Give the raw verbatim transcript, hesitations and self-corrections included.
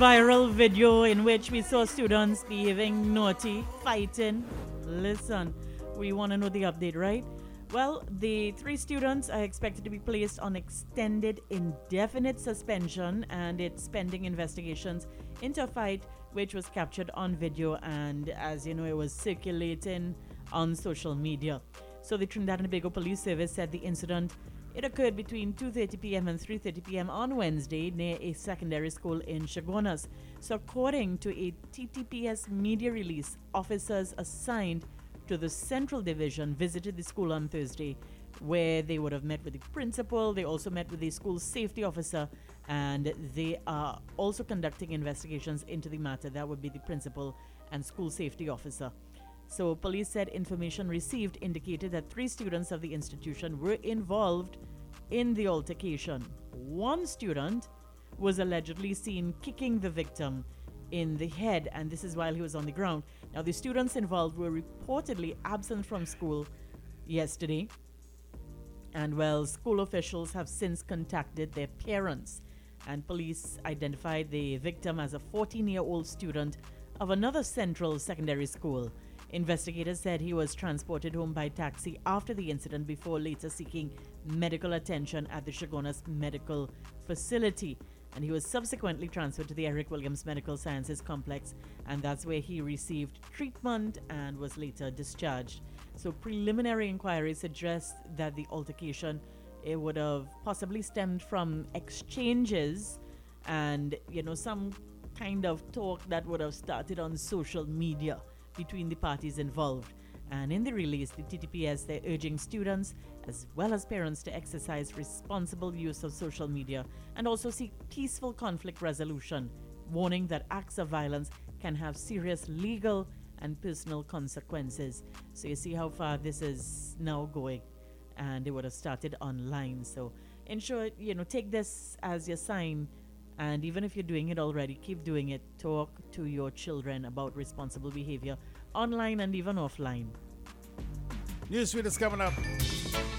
viral video in which we saw students behaving naughty, fighting. Listen, we want to know the update, right? Well, the three students are expected to be placed on extended indefinite suspension, and it's pending investigations into a fight which was captured on video, and as you know, it was circulating on social media. So the Trinidad and Tobago Police Service said the incident, it occurred between two thirty p.m. and three thirty p.m. on Wednesday near a secondary school in Chaguanas. So according to a T T P S media release, officers assigned to the Central Division visited the school on Thursday, where they would have met with the principal. They also met with the school safety officer, and they are also conducting investigations into the matter. That would be the principal and school safety officer. So police said information received indicated that three students of the institution were involved in the altercation. One student was allegedly seen kicking the victim in the head, and this is while he was on the ground. Now, the students involved were reportedly absent from school yesterday, and well, school officials have since contacted their parents, and police identified the victim as a fourteen-year-old student of another central secondary school. Investigators said he was transported home by taxi after the incident before later seeking medical attention at the Chaguanas Medical Facility. And he was subsequently transferred to the Eric Williams Medical Sciences Complex, and that's where he received treatment and was later discharged. So preliminary inquiries suggest that the altercation, it would have possibly stemmed from exchanges and, you know, some kind of talk that would have started on social media between the parties involved. And in the release, the T T P S, they're urging students as well as parents to exercise responsible use of social media and also seek peaceful conflict resolution, warning that acts of violence can have serious legal and personal consequences. So you see how far this is now going, and it would have started online. So in short, you know, take this as your sign, and even if you're doing it already, keep doing it. Talk to your children about responsible behavior online and even offline. Newsfeed is coming up.